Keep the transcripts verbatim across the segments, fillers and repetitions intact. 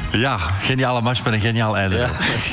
Ja, geniale match met een geniaal einde. Ja,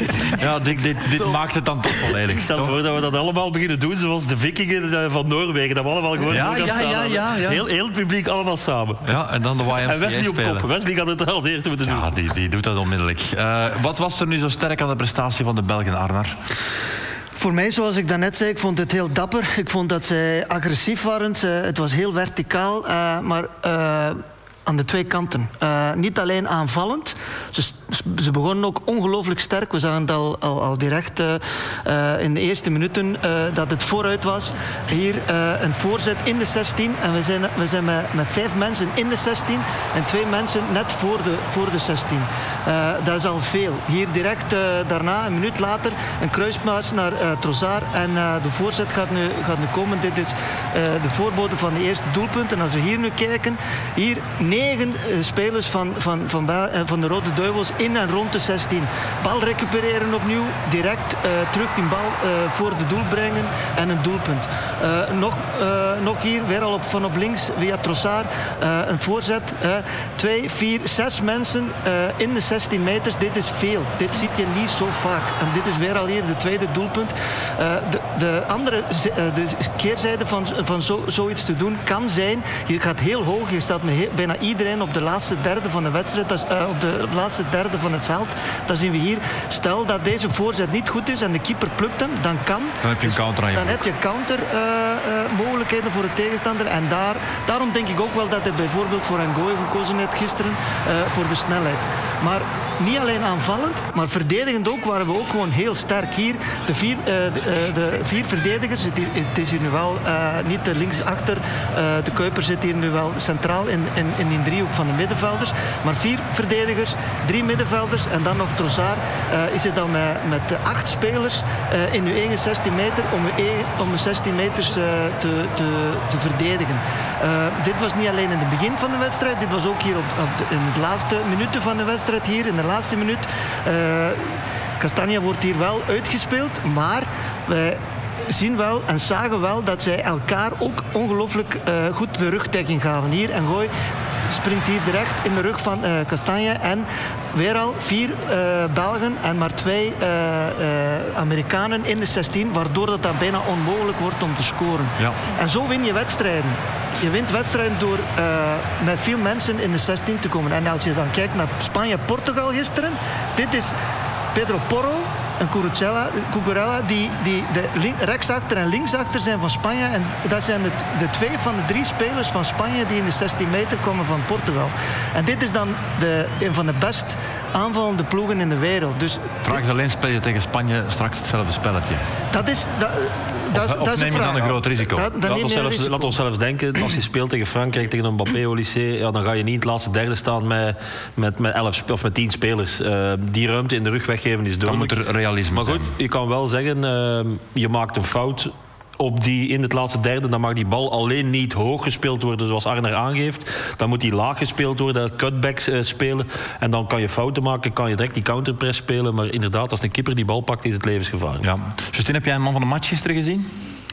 ja dit, dit, dit maakt het dan toch volledig. Stel voor dat we dat allemaal beginnen doen zoals de Vikingen van Noorwegen. Dat we allemaal gewoon ja, gaan ja, staan. Ja, ja, ja. Heel, heel het publiek allemaal samen. Ja, en dan de Y M C A En Wesley spelen. op kop. Wesley gaat het als eerste moeten doen. Ja, die, die doet dat onmiddellijk. Uh, wat was er nu zo sterk aan de prestatie van de Belgen, Arnar? Voor mij, zoals ik daarnet zei, ik vond het heel dapper. Ik vond dat zij agressief waren. Ze, het was heel verticaal, uh, maar uh, aan de twee kanten. Uh, niet alleen aanvallend. Ze, ze begonnen ook ongelooflijk sterk. We zagen het al, al, al direct uh, uh, in de eerste minuten uh, dat het vooruit was. Hier uh, een voorzet in de zestien. En we zijn, we zijn met, met vijf mensen in de zestien en twee mensen net voor de, voor de zestien. Uh, dat is al veel. Hier direct uh, daarna, een minuut later, een kruispaas naar uh, Trossard. En uh, de voorzet gaat nu, gaat nu komen. Dit is uh, de voorbode van de eerste doelpunt. En als we hier nu kijken, hier negen uh, spelers van, van, van, van, uh, van de Rode Duivels in en rond de zestien. Bal recupereren opnieuw, direct uh, terug die bal uh, voor de doel brengen en een doelpunt. Uh, nog, uh, nog hier, weer al op, van op links via Trossard, uh, een voorzet. Uh, twee, vier, zes mensen uh, in de zestien meters. Dit is veel. Dit ziet je niet zo vaak. En dit is weer al hier de tweede doelpunt. Uh, de, de andere uh, de keerzijde van, van zo, zoiets te doen kan zijn, je gaat heel hoog, je staat met heel, bijna iedereen op de laatste derde van de wedstrijd, dat is, uh, op de laatste derde van het veld. Dan zien we hier, stel dat deze voorzet niet goed is en de keeper plukt hem, dan kan. Dan heb je een counter aan je Dan heb je counter uh, uh, mogelijkheden voor de tegenstander. En daar, daarom denk ik ook wel dat hij bijvoorbeeld voor Ngoy gekozen heeft gisteren, uh, voor de snelheid. Maar niet alleen aanvallend, maar verdedigend ook, waren we ook gewoon heel sterk hier. De vier, uh, de, uh, de vier verdedigers, het, het is hier nu wel uh, niet de linksachter, uh, de Kuiper zit hier nu wel centraal in, in, in die driehoek van de middenvelders. Maar vier verdedigers, drie middenvelders en dan nog Trossard. Uh, is het dan met, met acht spelers uh, in uw eigen zestien meter om uw eigen, om de zestien meters uh, te, te, te verdedigen. Uh, dit was niet alleen in het begin van de wedstrijd, dit was ook hier op, op de, in de laatste minuten van de wedstrijd, hier in de laatste minuut. Uh, Castagna wordt hier wel uitgespeeld, maar wij zien wel en zagen wel dat zij elkaar ook ongelooflijk uh, goed de rugdekking gaven. Hier en Ngoy springt hier direct in de rug van uh, Castagna en weer al vier uh, Belgen en maar twee uh, uh, Amerikanen in de zestien, waardoor dat, dat bijna onmogelijk wordt om te scoren. Ja. En zo win je wedstrijden. Je wint wedstrijden door uh, met veel mensen in de zestien te komen. En als je dan kijkt naar Spanje-Portugal gisteren, dit is Pedro Porro en Cucurella, die, die de link, rechtsachter en linksachter zijn van Spanje. En dat zijn de, de twee van de drie spelers van Spanje die in de zestien meter komen van Portugal. En dit is dan de, een van de best aanvallende ploegen in de wereld. Dus vraag is alleen, speel je tegen Spanje straks hetzelfde spelletje? Dat is... Dat, dat is, of of dat is neem je dan een groot risico? Dat, dat laat, ons zelfs, risico. laat ons zelfs denken, als je speelt tegen Frankrijk, tegen een Mbappé au lycée, ja, dan ga je niet in het laatste derde staan met, met, met elf of met tien spelers. Uh, die ruimte in de rug weggeven is dodelijk. Dan moet er realisme maar goed, zijn. je kan wel zeggen, uh, je maakt een fout op die, in het laatste derde, dan mag die bal alleen niet hoog gespeeld worden zoals Arnar aangeeft. Dan moet die laag gespeeld worden, cutbacks uh, spelen. En dan kan je fouten maken, kan je direct die counterpress spelen. Maar inderdaad, als een keeper die bal pakt, is het levensgevaarlijk. Ja. Justine, heb jij een man van de match gisteren gezien?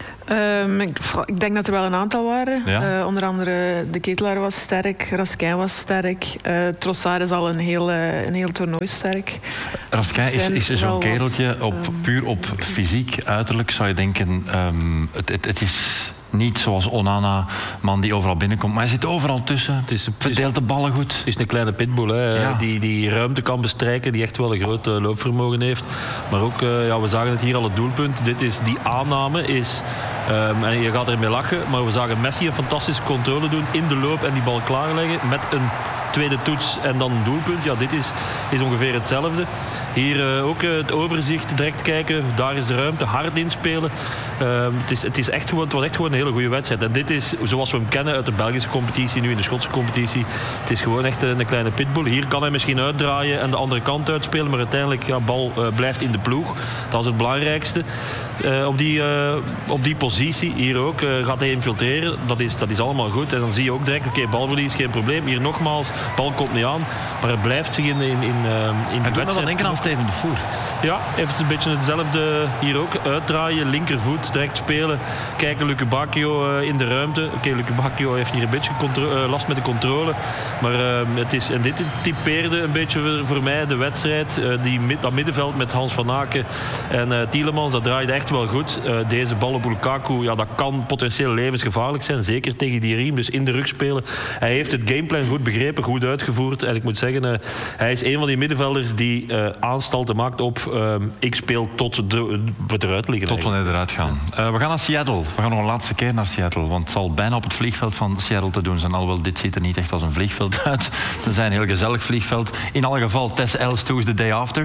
Um, ik, ik denk dat er wel een aantal waren. Ja? Uh, onder andere de Ketelaar was sterk, Raskin was sterk. Uh, Trossard is al een heel, uh, een heel toernooi sterk. Raskin is, is zo'n kereltje, op, um, puur op fysiek, uiterlijk zou je denken, um, het, het, het is niet zoals Onana, man die overal binnenkomt. Maar hij zit overal tussen, het is, verdeelt de ballen goed. Het is een kleine pitbull, hè, ja. die, die ruimte kan bestrijken, die echt wel een groot uh, loopvermogen heeft. Maar ook, uh, ja, we zagen het hier al, het doelpunt. Dit is, die aanname is... Um, en je gaat ermee lachen, maar we zagen Messi een fantastische controle doen in de loop en die bal klaarleggen met een tweede toets en dan een doelpunt. Ja, dit is, is ongeveer hetzelfde. Hier uh, ook uh, het overzicht, direct kijken, daar is de ruimte, hard inspelen. Uh, het, is, het, is echt gewoon, het was echt gewoon een hele goede wedstrijd. En dit is, zoals we hem kennen uit de Belgische competitie, nu in de Schotse competitie, het is gewoon echt een, een kleine pitbull. Hier kan hij misschien uitdraaien en de andere kant uitspelen, maar uiteindelijk, ja, bal uh, blijft in de ploeg. Dat is het belangrijkste. uh, op, die, uh, op die positie. Hier ook uh, gaat hij infiltreren. Dat is, dat is allemaal goed. En dan zie je ook direct, oké, okay, balverlies, geen probleem. Hier nogmaals, bal komt niet aan. Maar hij blijft zich in, in, in, uh, in de wedstrijd... Hij doet me wat denken aan Steven de Voer. Ja, heeft een beetje hetzelfde hier ook. Uitdraaien, linkervoet, direct spelen. Kijken, Luke Bacchio uh, in de ruimte. Oké, okay, Luke Bacchio heeft hier een beetje uh, last met de controle. Maar uh, het is, en dit typeerde een beetje voor, voor mij de wedstrijd. Uh, die, dat middenveld met Hans van Aken en uh, Tielemans, dat draaide echt wel goed. Uh, deze bal op Lukaku, ja, dat kan potentieel levensgevaarlijk zijn. Zeker tegen die riem, dus in de rug spelen. Hij heeft het gameplan goed begrepen, goed uitgevoerd. En ik moet zeggen, uh, hij is een van die middenvelders die uh, aanstalten maakt op uh, ik speel tot de, de eruit liggen. Tot wanneer eruit gaan. Uh, we gaan naar Seattle. We gaan nog een laatste keer naar Seattle. Want het zal bijna op het vliegveld van Seattle te doen zijn. Alhoewel, dit ziet er niet echt als een vliegveld uit. Het is een heel gezellig vliegveld. In alle geval, Tess Els the day after.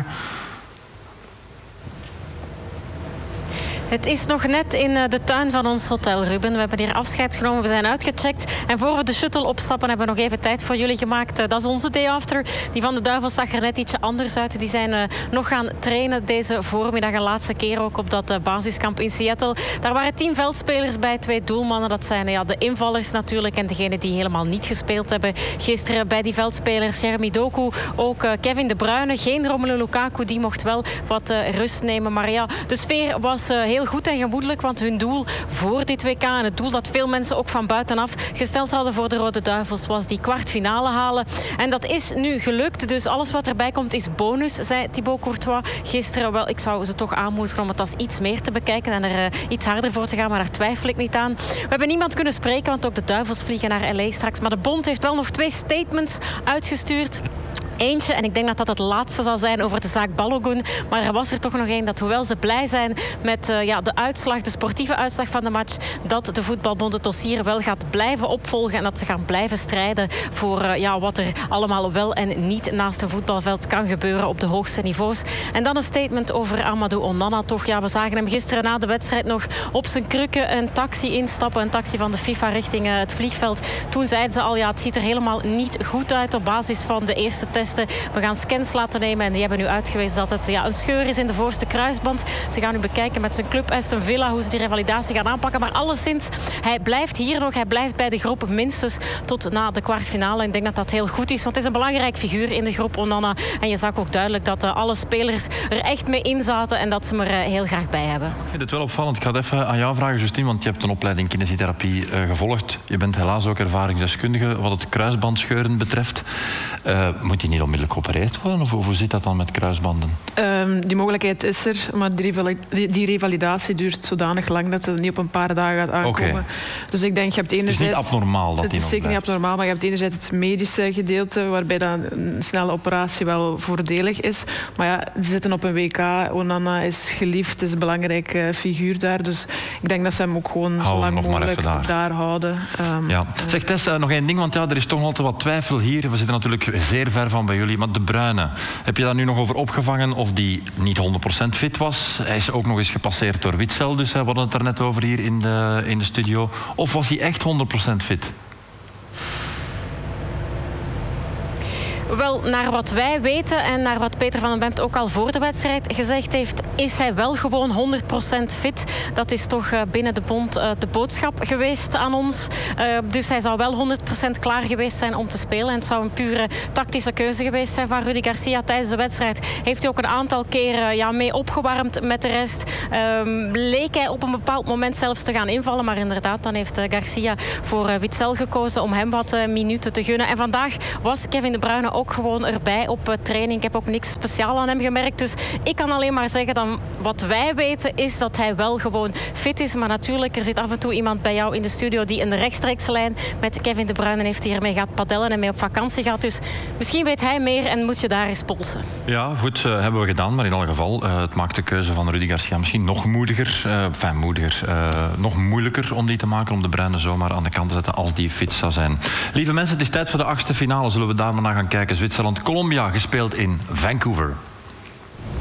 Het is nog net in de tuin van ons hotel, Ruben. We hebben hier afscheid genomen, we zijn uitgecheckt. En voor we de shuttle opstappen, hebben we nog even tijd voor jullie gemaakt. Dat is onze day after. Die van de Duivels zag er net ietsje anders uit. Die zijn uh, nog gaan trainen deze voormiddag. Een laatste keer ook op dat uh, basiskamp in Seattle. Daar waren tien veldspelers bij, twee doelmannen. Dat zijn uh, ja, de invallers natuurlijk en degenen die helemaal niet gespeeld hebben. Gisteren bij die veldspelers Jeremy Doku, ook uh, Kevin De Bruyne. Geen Romelu Lukaku, die mocht wel wat uh, rust nemen. Maar ja, de sfeer was uh, heel heel goed en gemoedelijk, want hun doel voor dit W K en het doel dat veel mensen ook van buitenaf gesteld hadden voor de Rode Duivels was die kwartfinale halen. En dat is nu gelukt, dus alles wat erbij komt is bonus, zei Thibaut Courtois gisteren. Wel, ik zou ze toch aanmoedigen om het als iets meer te bekijken en er uh, iets harder voor te gaan, maar daar twijfel ik niet aan. We hebben niemand kunnen spreken, want ook de Duivels vliegen naar L A straks. Maar de bond heeft wel nog twee statements uitgestuurd. Eentje, en ik denk dat dat het laatste zal zijn over de zaak Balogun. Maar er was er toch nog één dat, hoewel ze blij zijn met uh, ja, de uitslag, de sportieve uitslag van de match, dat de voetbalbond het dossier wel gaat blijven opvolgen en dat ze gaan blijven strijden voor uh, ja, wat er allemaal wel en niet naast een voetbalveld kan gebeuren op de hoogste niveaus. En dan een statement over Amadou Onana toch. Ja, we zagen hem gisteren na de wedstrijd nog op zijn krukken een taxi instappen, een taxi van de FIFA richting uh, het vliegveld. Toen zeiden ze al, ja, het ziet er helemaal niet goed uit op basis van de eerste test. We gaan scans laten nemen en die hebben nu uitgewezen dat het ja, een scheur is in de voorste kruisband. Ze gaan nu bekijken met zijn club Aston Villa hoe ze die revalidatie gaan aanpakken. Maar alleszins, hij blijft hier nog. Hij blijft bij de groep minstens tot na de kwartfinale. Ik denk dat dat heel goed is, want het is een belangrijk figuur in de groep Onana. En je zag ook duidelijk dat uh, alle spelers er echt mee in zaten en dat ze hem er uh, heel graag bij hebben. Ik vind het wel opvallend. Ik ga het even aan jou vragen, Justine, want je hebt een opleiding kinesietherapie uh, gevolgd. Je bent helaas ook ervaringsdeskundige wat het kruisbandscheuren betreft. Uh, moet hij niet onmiddellijk geopereerd worden? Of hoe zit dat dan met kruisbanden? Um, die mogelijkheid is er, maar die, revali- die revalidatie duurt zodanig lang dat het niet op een paar dagen gaat aankomen. Okay. Dus ik denk, je hebt enerzijds... Het is niet abnormaal dat Het is zeker niet abnormaal, maar je hebt enerzijds het medische gedeelte, waarbij dan een snelle operatie wel voordelig is. Maar ja, ze zitten op een W K. Onana is geliefd, is een belangrijke figuur daar. Dus ik denk dat ze hem ook gewoon Hou zo lang mogelijk daar. daar houden. Um, ja. Zeg Tess, uh, nog één ding, want ja, er is toch altijd wat twijfel hier. We zitten natuurlijk zeer ver van bij jullie, maar De Bruyne, heb je daar nu nog over opgevangen of die niet honderd procent fit was? Hij is ook nog eens gepasseerd door Witsel, dus we hadden het er net over hier in de, in de studio. Of was hij echt honderd procent fit? Wel, naar wat wij weten en naar wat Peter van den Bemt ook al voor de wedstrijd gezegd heeft, is hij wel gewoon honderd procent fit. Dat is toch uh, binnen de bond uh, de boodschap geweest aan ons. Uh, dus hij zou wel honderd procent klaar geweest zijn om te spelen. En het zou een pure tactische keuze geweest zijn van Rudy Garcia tijdens de wedstrijd. Heeft hij ook een aantal keren ja, mee opgewarmd met de rest. Um, leek hij op een bepaald moment zelfs te gaan invallen. Maar inderdaad, dan heeft uh, Garcia voor uh, Witsel gekozen om hem wat uh, minuten te gunnen. En vandaag was Kevin De Bruyne ook gewoon erbij op uh, training. Ik heb ook niks speciaal aan hem gemerkt. Dus ik kan alleen maar zeggen dan wat wij weten is dat hij wel gewoon fit is. Maar natuurlijk, er zit af en toe iemand bij jou in de studio die een rechtstreekse lijn met Kevin De Bruyne heeft, die ermee gaat padellen en mee op vakantie gaat. Dus misschien weet hij meer en moet je daar eens polsen. Ja, goed, uh, hebben we gedaan. Maar in alle geval, uh, het maakt de keuze van Rudy Garcia misschien nog moediger. Uh, enfin, moediger. Uh, nog moeilijker om die te maken, om De Bruyne zomaar aan de kant te zetten als die fit zou zijn. Lieve mensen, het is tijd voor de achtste finale. Zullen we daar maar naar gaan kijken. Zwitserland-Colombia, gespeeld in Vancouver.